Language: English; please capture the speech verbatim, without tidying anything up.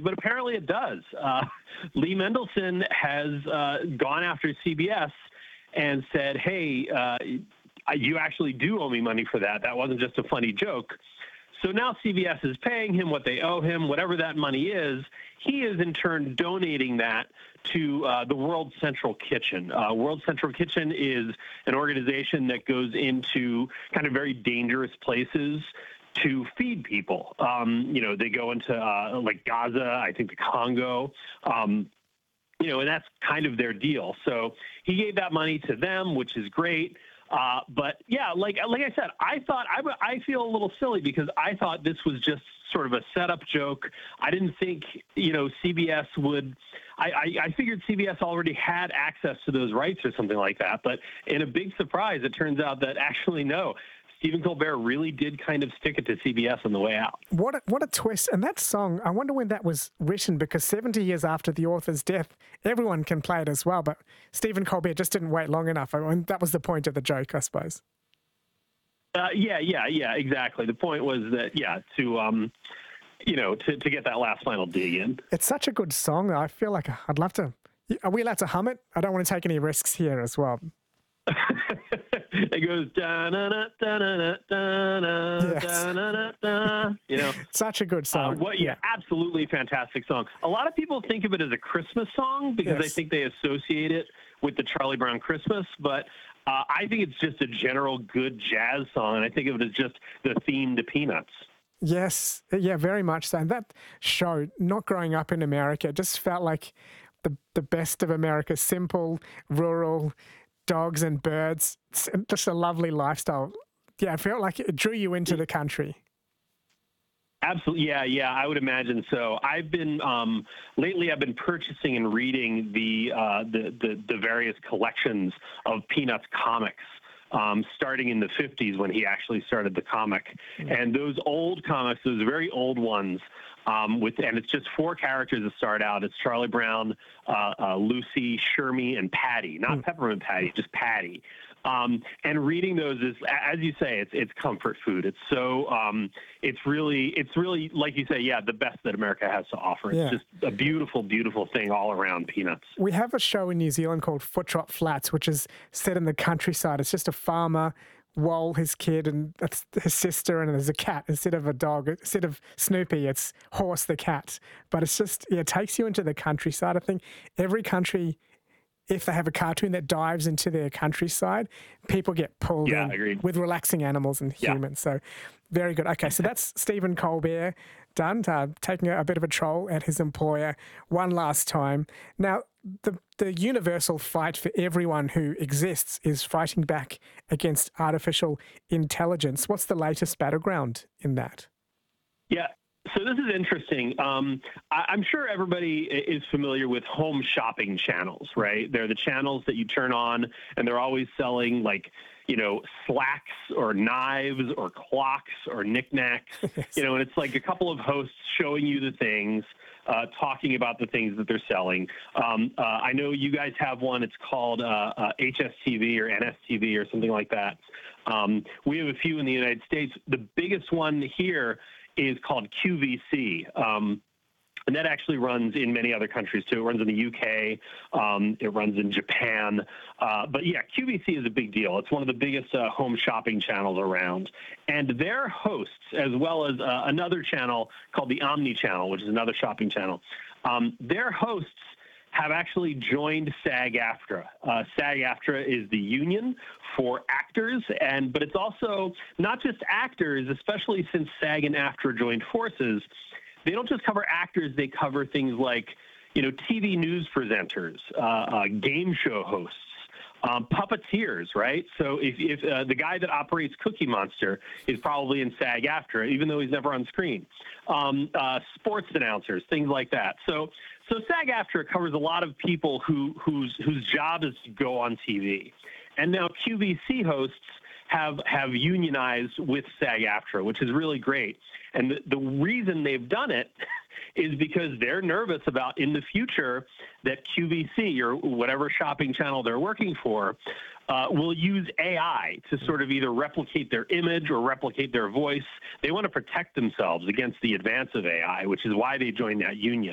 but apparently it does. Uh, Lee Mendelson has uh, gone after C B S and said, hey, uh, you actually do owe me money for that. That wasn't just a funny joke. So now C B S is paying him what they owe him, whatever that money is. He is in turn donating that to uh, the World Central Kitchen. Uh, World Central Kitchen is an organization that goes into kind of very dangerous places to feed people. Um, you know, they go into uh, like Gaza, I think the Congo, um, you know, and that's kind of their deal. So he gave that money to them, which is great. Uh, but yeah, like like I said, I thought I, I feel a little silly because I thought this was just sort of a setup joke. I didn't think, you know, C B S would. I, I, I figured C B S already had access to those rights or something like that. But in a big surprise, it turns out that actually no. Stephen Colbert really did kind of stick it to C B S on the way out. What a, what a twist. And that song, I wonder when that was written, because seventy years after the author's death, everyone can play it as well. But Stephen Colbert just didn't wait long enough. I mean, that was the point of the joke, I suppose. Uh, yeah, yeah, yeah, exactly. The point was that, yeah, to, um, you know, to, to get that last final dig in. It's such a good song. I feel like I'd love to. Are we allowed to hum it? I don't want to take any risks here as well. It goes da na na da na na da na da na na da. You know, such a good song. Uh, what? Yeah, absolutely fantastic song. A lot of people think of it as a Christmas song because yes. I think they associate it with the Charlie Brown Christmas, but uh, I think it's just a general good jazz song, and I think of it as just the theme to Peanuts. Yes, yeah, very much so. And that show, not growing up in America, just felt like the the best of America. Simple, rural. Dogs and birds, just a lovely lifestyle. Yeah, I felt like it drew you into the country. Absolutely, yeah, yeah, I would imagine so. I've been um, lately. I've been purchasing and reading the uh, the, the the various collections of Peanuts comics, um, starting in the fifties when he actually started the comic, mm-hmm. and those old comics, those very old ones. Um, with and it's just four characters that start out. It's Charlie Brown, uh, uh, Lucy, Shermie, and Patty. Not mm. Peppermint Patty, just Patty. Um, and reading those is, as you say, it's it's comfort food. It's so um, it's really it's really like you say, yeah, the best that America has to offer. It's yeah. just a beautiful, beautiful thing all around Peanuts. We have a show in New Zealand called Foot Trot Flats, which is set in the countryside. It's just a farmer. Wall, his kid, and that's his sister, and there's a cat instead of a dog. Instead of Snoopy, it's Horse the cat. But it's just, yeah, it takes you into the countryside. I think every country, if they have a cartoon that dives into their countryside, people get pulled yeah, in agreed. with relaxing animals and humans. Yeah. So very good. Okay, so that's Stephen Colbert done, uh, taking a, a bit of a troll at his employer one last time. Now, the the universal fight for everyone who exists is fighting back against artificial intelligence. What's the latest battleground in that? Yeah, so this is interesting. Um, I, I'm sure everybody is familiar with home shopping channels, right? They're the channels that you turn on, and they're always selling, like, you know, slacks or knives or clocks or knickknacks, you know, and it's like a couple of hosts showing you the things, uh, talking about the things that they're selling. Um, uh, I know you guys have one. It's called uh, uh, H S T V or N S T V or something like that. Um, we have a few in the United States. The biggest one here is called Q V C. Um, And that actually runs in many other countries, too. It runs in the U K. Um, it runs in Japan. Uh, but, yeah, Q V C is a big deal. It's one of the biggest uh, home shopping channels around. And their hosts, as well as uh, another channel called the Omni Channel, which is another shopping channel, um, their hosts have actually joined SAG-AFTRA. Uh, SAG-AFTRA is the union for actors, and but it's also not just actors, especially since SAG and AFTRA joined forces. They don't just cover actors, they cover things like, you know, T V news presenters, uh, uh, game show hosts, um, puppeteers, right? So if, if uh, the guy that operates Cookie Monster is probably in SAG-AFTRA, even though he's never on screen, um, uh, sports announcers, things like that. So so SAG-AFTRA covers a lot of people who whose whose job is to go on T V. And now Q V C hosts have have unionized with SAG-AFTRA, which is really great. And the, the reason they've done it is because they're nervous about in the future that Q V C or whatever shopping channel they're working for uh, will use A I to sort of either replicate their image or replicate their voice. They want to protect themselves against the advance of A I, which is why they joined that union.